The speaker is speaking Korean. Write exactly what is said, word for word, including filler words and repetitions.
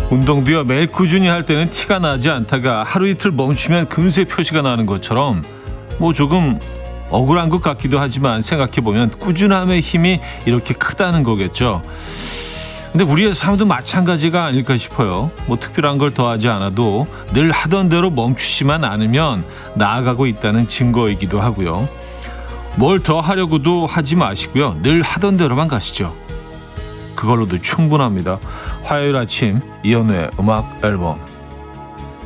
운동도요, 매일 꾸준히 할 때는 티가 나지 않다가 하루 이틀 멈추면 금세 표시가 나는 것처럼 뭐 조금 억울한 것 같기도 하지만 생각해보면 꾸준함의 힘이 이렇게 크다는 거겠죠. 근데 우리의 삶도 마찬가지가 아닐까 싶어요. 뭐 특별한 걸 더하지 않아도 늘 하던 대로 멈추지만 않으면 나아가고 있다는 증거이기도 하고요. 뭘 더 하려고도 하지 마시고요. 늘 하던 대로만 가시죠. 그걸로도 충분합니다. 화요일 아침 이현우의 음악 앨범.